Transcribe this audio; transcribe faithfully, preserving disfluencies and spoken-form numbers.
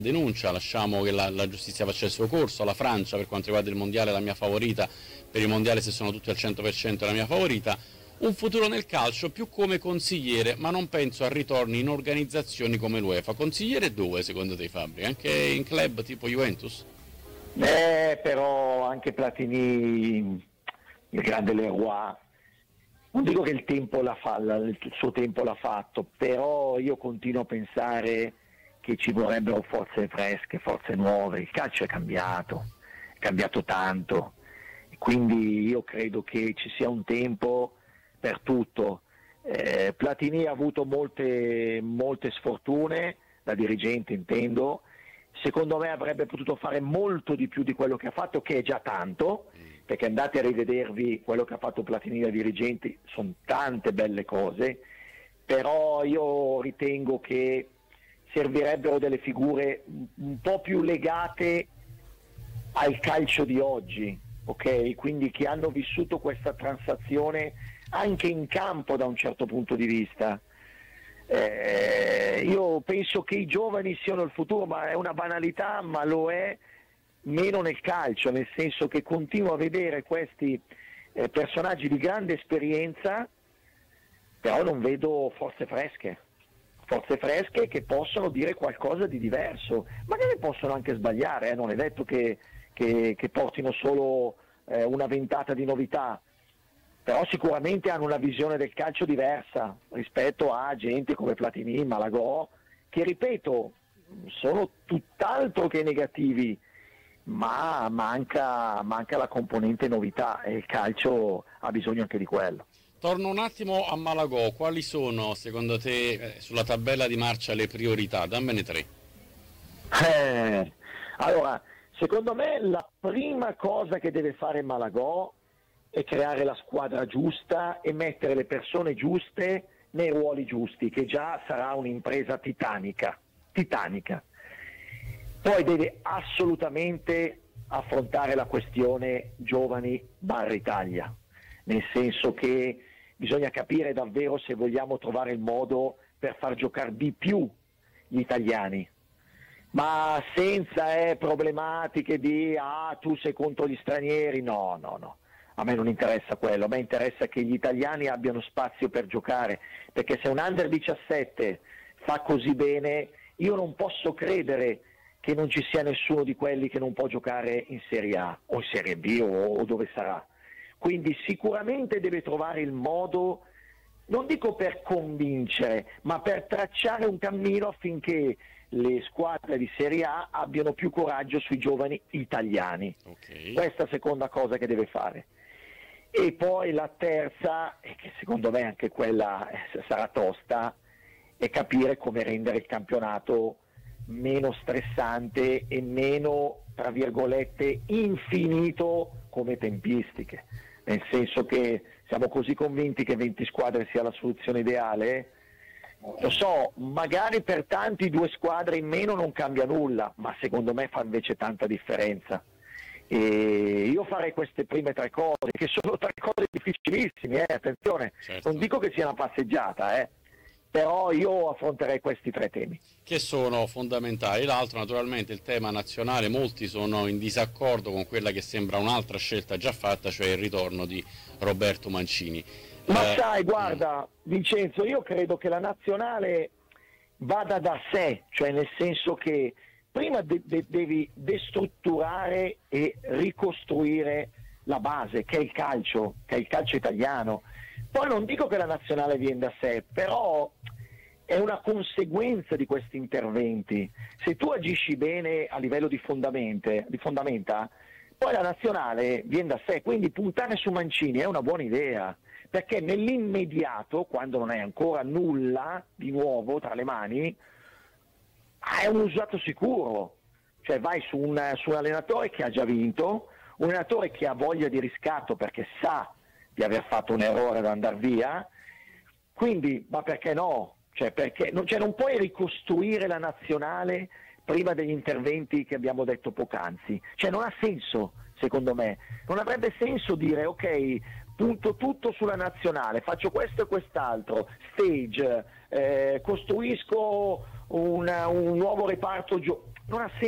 denuncia, lasciamo che la, la giustizia faccia il suo corso. La Francia, per quanto riguarda il mondiale, è la mia favorita, per il mondiale se sono tutti al cento per cento è la mia favorita. Un futuro nel calcio più come consigliere, ma non penso al ritorno in organizzazioni come l'UEFA. Consigliere dove secondo te, Fabri? Anche in club tipo Juventus? Eh, però anche Platini, il grande Leroy, non dico che il tempo l'ha fa, il suo tempo l'ha fatto, però io continuo a pensare che ci vorrebbero forze fresche, forze nuove. Il calcio è cambiato, è cambiato tanto, quindi io credo che ci sia un tempo per tutto. Eh, Platini ha avuto molte, molte sfortune, da dirigente intendo. Secondo me avrebbe potuto fare molto di più di quello che ha fatto, che è già tanto, perché andate a rivedervi quello che ha fatto Platini da dirigenti, sono tante belle cose, però io ritengo che servirebbero delle figure un po' più legate al calcio di oggi, ok? Quindi che hanno vissuto questa transazione anche in campo da un certo punto di vista. Eh, io penso che i giovani siano il futuro, ma è una banalità, ma lo è meno nel calcio, nel senso che continuo a vedere questi eh, personaggi di grande esperienza, però non vedo forze fresche. forze fresche che possono dire qualcosa di diverso, magari possono anche sbagliare, eh? Non è detto che, che, che portino solo eh, una ventata di novità, però sicuramente hanno una visione del calcio diversa rispetto a gente come Platini, Malagò, che ripeto, sono tutt'altro che negativi, ma manca, manca la componente novità e il calcio ha bisogno anche di quello. Torno un attimo a Malagò, quali sono secondo te eh, sulla tabella di marcia le priorità? Dammene tre. Eh, allora, secondo me la prima cosa che deve fare Malagò è creare la squadra giusta e mettere le persone giuste nei ruoli giusti, che già sarà un'impresa titanica, titanica. Poi deve assolutamente affrontare la questione giovani barra Italia, nel senso che bisogna capire davvero se vogliamo trovare il modo per far giocare di più gli italiani, ma senza eh, problematiche di ah tu sei contro gli stranieri, no, no, no. A me non interessa quello, a me interessa che gli italiani abbiano spazio per giocare, perché se un under diciassette fa così bene, io non posso credere che non ci sia nessuno di quelli che non può giocare in Serie A o in Serie B o, o dove sarà. Quindi sicuramente deve trovare il modo, non dico per convincere, ma per tracciare un cammino affinché le squadre di Serie A abbiano più coraggio sui giovani italiani. Okay. Questa è la seconda cosa che deve fare. E poi la terza, e che secondo me anche quella sarà tosta, è capire come rendere il campionato meno stressante e meno, tra virgolette, infinito come tempistiche. Nel senso che siamo così convinti che venti squadre sia la soluzione ideale. Lo so, magari per tanti due squadre in meno non cambia nulla, ma secondo me fa invece tanta differenza. E io farei queste prime tre cose, che sono tre cose difficilissime, eh, attenzione, Certo. Non dico che sia una passeggiata, eh, però io affronterei questi tre temi. Che sono fondamentali. L'altro naturalmente il tema nazionale, molti sono in disaccordo con quella che sembra un'altra scelta già fatta, cioè il ritorno di Roberto Mancini. Ma eh, sai, guarda Vincenzo, io credo che la nazionale vada da sé, cioè nel senso che prima de- de- devi destrutturare e ricostruire la base, che è il calcio, che è il calcio italiano. Poi non dico che la nazionale viene da sé, però è una conseguenza di questi interventi. Se tu agisci bene a livello di, fondamente, di fondamenta, poi la nazionale viene da sé, quindi puntare su Mancini è una buona idea, perché nell'immediato, quando non hai ancora nulla di nuovo tra le mani, è un usato sicuro, cioè vai su un, su un allenatore che ha già vinto, un allenatore che ha voglia di riscatto perché sa di aver fatto un errore ad andare via, quindi ma perché no? Cioè, perché, non, cioè non puoi ricostruire la nazionale prima degli interventi che abbiamo detto poc'anzi, cioè non ha senso secondo me, non avrebbe senso dire ok, punto tutto sulla nazionale, faccio questo e quest'altro, stage, eh, costruisco una, un nuovo reparto, gio- avrà